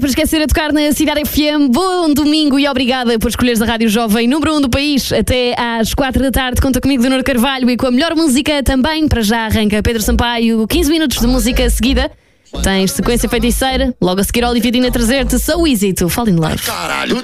Para esquecer a tocar na Cidade FM, bom domingo e obrigada por escolheres a Rádio Jovem número 1 do país. Até às 4 da tarde, conta comigo, Dona Carvalho, e com a melhor música também. Para já arranca Pedro Sampaio, 15 minutos de música seguida. Tens Sequência Feiticeira, logo a seguir Olivia Dina trazer-te So Easy to Fall in Love.